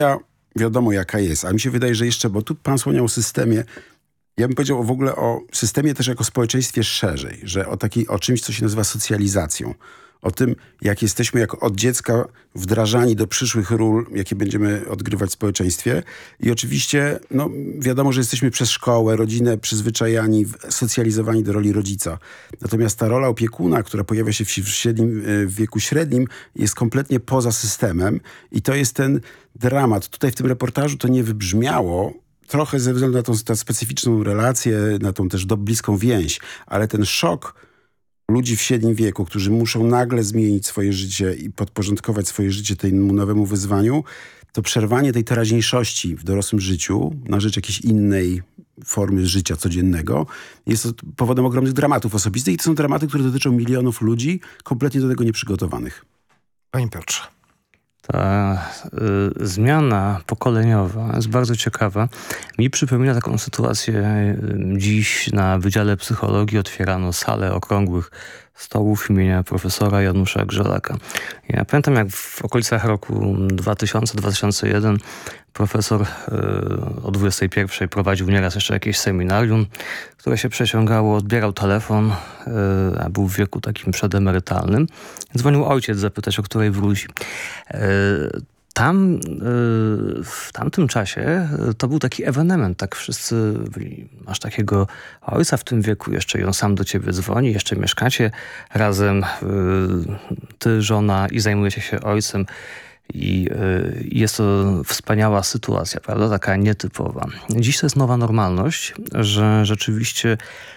Wiadomo jaka jest, a mi się wydaje, że jeszcze, bo tu pan wspomniał o systemie, ja bym powiedział w ogóle o systemie też jako społeczeństwie szerzej, że o czymś, co się nazywa socjalizacją. O tym, jak jesteśmy jako od dziecka wdrażani do przyszłych ról, jakie będziemy odgrywać w społeczeństwie. I oczywiście, no wiadomo, że jesteśmy przez szkołę, rodzinę przyzwyczajani, socjalizowani do roli rodzica. Natomiast ta rola opiekuna, która pojawia się w wieku średnim, jest kompletnie poza systemem. I to jest ten dramat. Tutaj w tym reportażu to nie wybrzmiało, trochę ze względu na tą specyficzną relację, na tą też bliską więź, ale ten szok ludzi w średnim wieku, którzy muszą nagle zmienić swoje życie i podporządkować swoje życie temu nowemu wyzwaniu, to przerwanie tej teraźniejszości w dorosłym życiu na rzecz jakiejś innej formy życia codziennego jest powodem ogromnych dramatów osobistych i to są dramaty, które dotyczą milionów ludzi kompletnie do tego nieprzygotowanych. Panie Piotrze. Ta zmiana pokoleniowa jest bardzo ciekawa. Mi przypomina taką sytuację. Dziś na Wydziale Psychologii otwierano salę okrągłych stołów imienia profesora Janusza Grzelaka. Ja pamiętam, jak w okolicach roku 2000-2001 profesor o 21 prowadził nieraz jeszcze jakieś seminarium, które się przeciągało, odbierał telefon, a był w wieku takim przedemerytalnym. Dzwonił ojciec zapytać, o której wróci. W tamtym czasie to był taki ewenement, tak wszyscy byli, masz takiego ojca w tym wieku, jeszcze i on sam do ciebie dzwoni, jeszcze mieszkacie razem, ty, żona i zajmujecie się ojcem i jest to wspaniała sytuacja, prawda, taka nietypowa. Dziś to jest nowa normalność, że rzeczywiście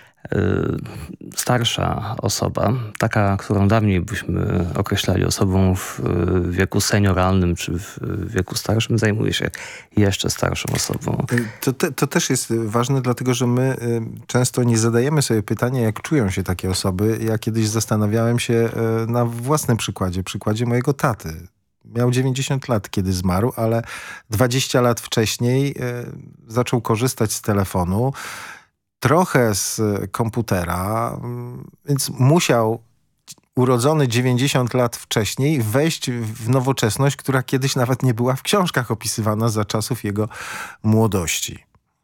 starsza osoba, taka, którą dawniej byśmy określali osobą w wieku senioralnym czy w wieku starszym, zajmuje się jeszcze starszą osobą. To też jest ważne, dlatego że my często nie zadajemy sobie pytania, jak czują się takie osoby. Ja kiedyś zastanawiałem się na własnym przykładzie mojego taty. Miał 90 lat, kiedy zmarł, ale 20 lat wcześniej zaczął korzystać z telefonu, trochę z komputera, więc musiał, urodzony 90 lat wcześniej, wejść w nowoczesność, która kiedyś nawet nie była w książkach opisywana za czasów jego młodości.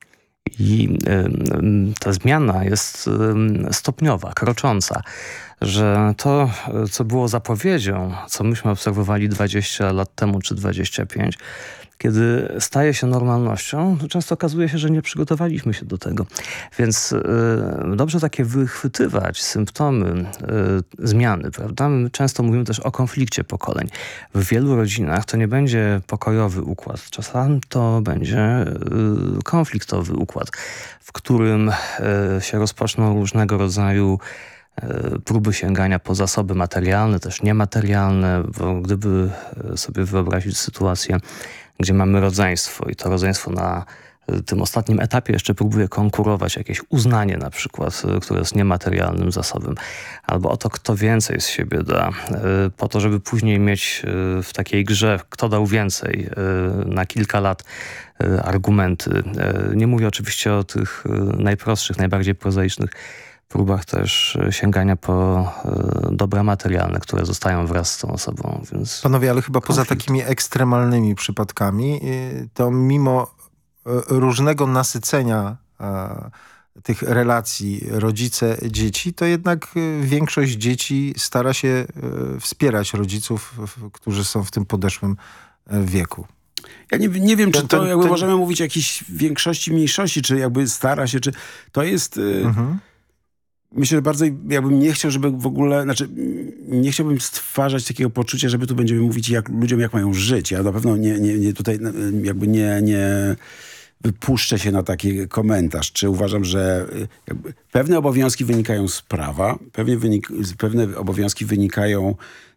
I ta zmiana jest stopniowa, krocząca, że to, co było zapowiedzią, co myśmy obserwowali 20 lat temu czy 25, kiedy staje się normalnością, to często okazuje się, że nie przygotowaliśmy się do tego. Więc dobrze takie wychwytywać symptomy zmiany, prawda? My często mówimy też o konflikcie pokoleń. W wielu rodzinach to nie będzie pokojowy układ. Czasami to będzie konfliktowy układ, w którym się rozpoczną różnego rodzaju próby sięgania po zasoby materialne, też niematerialne, bo gdyby sobie wyobrazić sytuację, gdzie mamy rodzeństwo i to rodzeństwo na tym ostatnim etapie jeszcze próbuje konkurować, jakieś uznanie na przykład, które jest niematerialnym zasobem, albo o to, kto więcej z siebie da, po to, żeby później mieć w takiej grze, kto dał więcej na kilka lat argumenty. Nie mówię oczywiście o tych najprostszych, najbardziej prozaicznych próbach też sięgania po dobra materialne, które zostają wraz z tą osobą. Więc panowie, ale chyba poza takimi ekstremalnymi przypadkami, to mimo różnego nasycenia tych relacji rodzice-dzieci, to jednak większość dzieci stara się wspierać rodziców, którzy są w tym podeszłym wieku. Ja nie wiem, czy to jakby możemy mówić o jakiejś większości, mniejszości, czy jakby stara się, czy to jest... Myślę, że bardzo jakbym nie chciał, żeby w ogóle, nie chciałbym stwarzać takiego poczucia, że my tu będziemy mówić ludziom, jak mają żyć. Ja na pewno nie tutaj jakby nie wypuszczę się na taki komentarz. Czy uważam, że pewne obowiązki wynikają z prawa, pewne obowiązki wynikają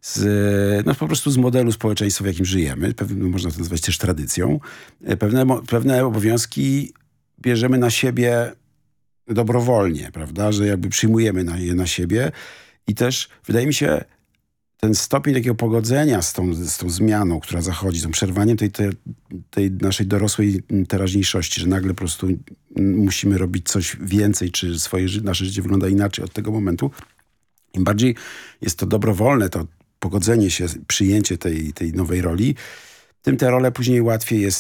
po prostu z modelu społeczeństwa, w jakim żyjemy. Można to nazwać też tradycją. Pewne obowiązki bierzemy na siebie dobrowolnie, prawda, że jakby przyjmujemy je na siebie i też wydaje mi się ten stopień takiego pogodzenia z tą zmianą, która zachodzi, z tą przerwaniem tej naszej dorosłej teraźniejszości, że nagle po prostu musimy robić coś więcej, czy nasze życie wygląda inaczej od tego momentu. Im bardziej jest to dobrowolne, to pogodzenie się, przyjęcie tej nowej roli, tym tę rolę później łatwiej jest